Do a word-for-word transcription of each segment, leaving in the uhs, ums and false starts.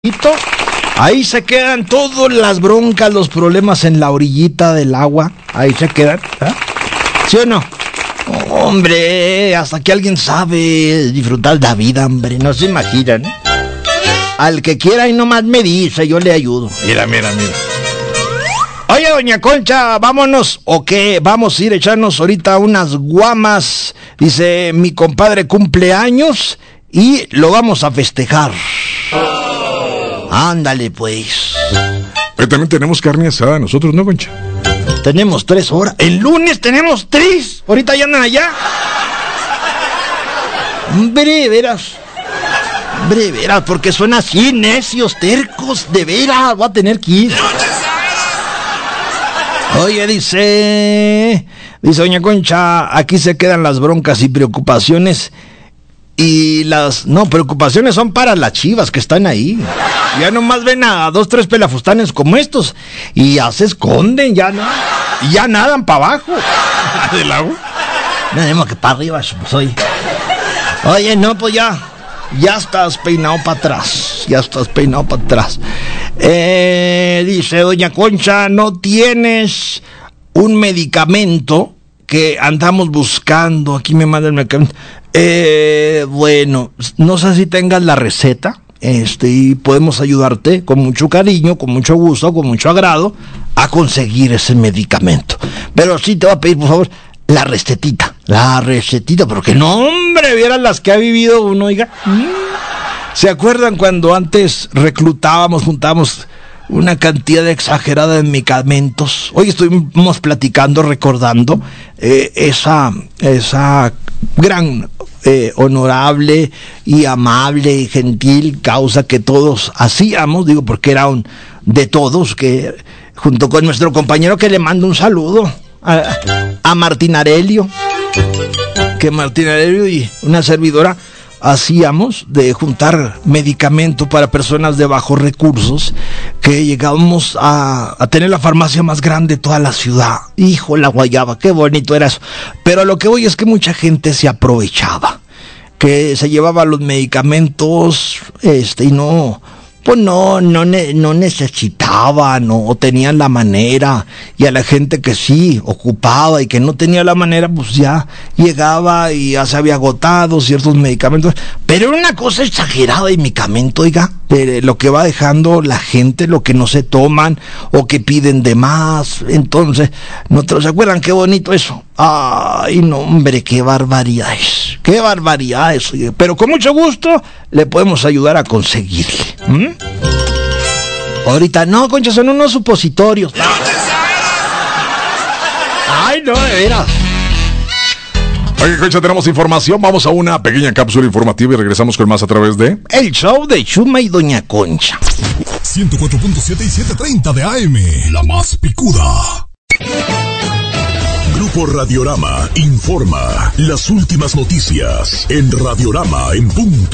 Ahí se quedan todas las broncas, los problemas en la orillita del agua. Ahí se quedan, ¿eh? ¿Sí o no? Hombre, hasta que alguien sabe disfrutar de la vida, hombre, no se imaginan. Al que quiera y nomás me dice, yo le ayudo. Mira, mira, mira. Oye, doña Concha, vámonos, ¿o qué? Vamos a ir a echarnos ahorita unas guamas. Dice, mi compadre cumple años y lo vamos a festejar. Ándale, pues. Pero también tenemos carne asada nosotros, ¿no, Concha? Tenemos tres horas. El lunes tenemos tres. Ahorita ya andan allá. Hombre, veras. Hombre, veras, porque suena así, necios, tercos, de veras. Voy a tener que ir. Oye, dice... Dice doña Concha, aquí se quedan las broncas y preocupaciones. Y las... No, preocupaciones son para las chivas que están ahí. Ya nomás ven a dos, tres pelafustanes como estos y ya se esconden, ya no, y ya nadan para abajo. ¿Del agua? No tenemos que para arriba, pues oye. Oye, no, pues ya, ya estás peinado para atrás, ya estás peinado para atrás. Eh, dice doña Concha, ¿no tienes un medicamento que andamos buscando? Aquí me manda el medicamento. Eh, bueno, no sé si tengas la receta. Este, y podemos ayudarte con mucho cariño, con mucho gusto, con mucho agrado a conseguir ese medicamento. Pero sí te voy a pedir, por favor, la recetita, la recetita, porque no, hombre, vieran las que ha vivido uno, oiga. ¿Se acuerdan cuando antes reclutábamos, juntábamos una cantidad exagerada de medicamentos? Hoy estuvimos platicando, recordando eh, esa, esa gran... Eh, honorable y amable y gentil causa que todos hacíamos, digo porque era un de todos, que junto con nuestro compañero que le mando un saludo a, a Martín Arelio, que Martín Arelio y una servidora hacíamos de juntar medicamento para personas de bajos recursos, que llegábamos a, a tener la farmacia más grande de toda la ciudad. Hijo, la guayaba, qué bonito era eso. Pero lo que voy es que mucha gente se aprovechaba, que se llevaba los medicamentos este y no... Pues no, no, ne- no necesitaban, no, o tenían la manera, y a la gente que sí ocupaba y que no tenía la manera, pues ya llegaba y ya se había agotado ciertos medicamentos. Pero era una cosa exagerada de medicamento, oiga, de lo que va dejando la gente, lo que no se toman o que piden de más. Entonces, ¿no te se acuerdan qué bonito eso? Ay, no, hombre, qué barbaridades, qué barbaridades, oye. Pero con mucho gusto le podemos ayudar a conseguirle. ¿Mm? Ahorita no, Concha, son unos supositorios. Ay, no, de veras. Oye, Concha, tenemos información. Vamos a una pequeña cápsula informativa y regresamos con más a través de El Show de Chuma y Doña Concha. ciento cuatro punto siete y setecientos treinta de A M, la más picuda. Grupo Radiorama informa las últimas noticias en Radiorama en punto.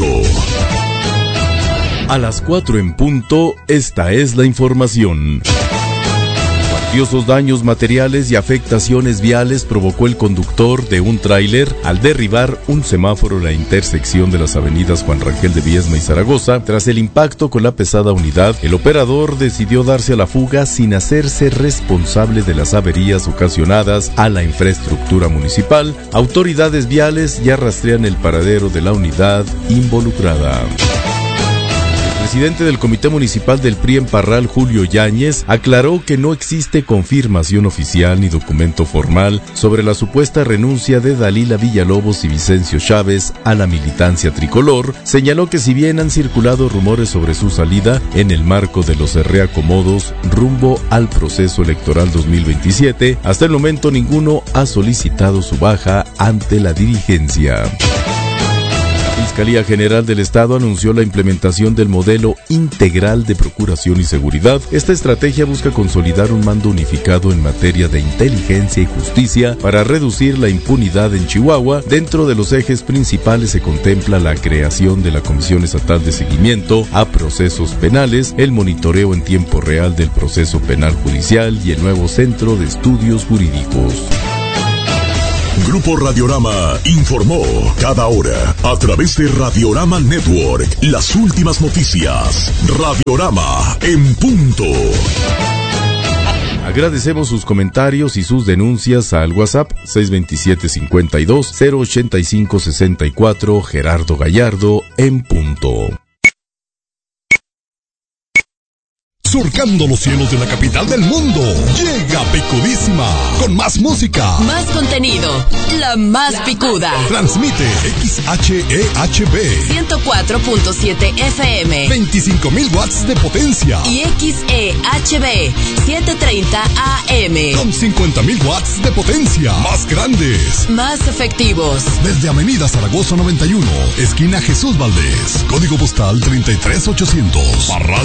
A las cuatro en punto, esta es la información. Cuantiosos daños materiales y afectaciones viales provocó el conductor de un tráiler al derribar un semáforo en la intersección de las avenidas Juan Rangel de Viesma y Zaragoza. Tras el impacto con la pesada unidad, el operador decidió darse a la fuga sin hacerse responsable de las averías ocasionadas a la infraestructura municipal. Autoridades viales ya rastrean el paradero de la unidad involucrada. El presidente del Comité Municipal del P R I en Parral, Julio Yáñez, aclaró que no existe confirmación oficial ni documento formal sobre la supuesta renuncia de Dalila Villalobos y Vicencio Chávez a la militancia tricolor. Señaló que si bien han circulado rumores sobre su salida en el marco de los reacomodos rumbo al proceso electoral dos mil veintisiete, hasta el momento ninguno ha solicitado su baja ante la dirigencia. La Fiscalía General del Estado anunció la implementación del modelo integral de procuración y seguridad. Esta estrategia busca consolidar un mando unificado en materia de inteligencia y justicia para reducir la impunidad en Chihuahua. Dentro de los ejes principales se contempla la creación de la Comisión Estatal de Seguimiento a Procesos Penales, el monitoreo en tiempo real del proceso penal judicial y el nuevo Centro de Estudios Jurídicos. Grupo Radiorama informó cada hora a través de Radiorama Network las últimas noticias. Radiorama en punto. Agradecemos sus comentarios y sus denuncias al WhatsApp seis dos siete, cinco dos, cero ocho cinco, seis cuatro, Gerardo Gallardo en punto. Surcando los cielos de la capital del mundo, llega Picudísima, con más música, más contenido, la más picuda. Transmite X H E H B ciento cuatro punto siete F M, veinticinco mil watts de potencia, y X E H B setecientos treinta A M con cincuenta mil watts de potencia, más grandes, más efectivos. Desde Avenida Zaragoza noventa y uno, esquina Jesús Valdés, código postal treinta y tres ochocientos. Para